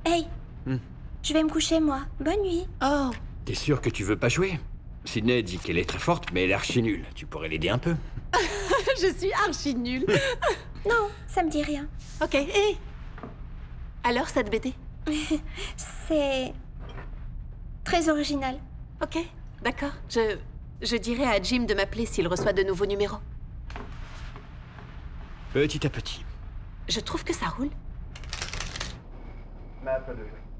Hey, je vais me coucher, moi. Bonne nuit. Oh, T'es sûr que tu veux pas jouer? Sydney dit qu'elle est très forte, mais elle est archi nulle. Tu pourrais l'aider un peu. je suis archi nulle. Non, ça me dit rien. Ok, et alors cette BD? C'est... très original. Ok, d'accord. Je dirai à Jim de m'appeler s'il reçoit de nouveaux numéros. Petit à petit. Je trouve que ça roule. Map de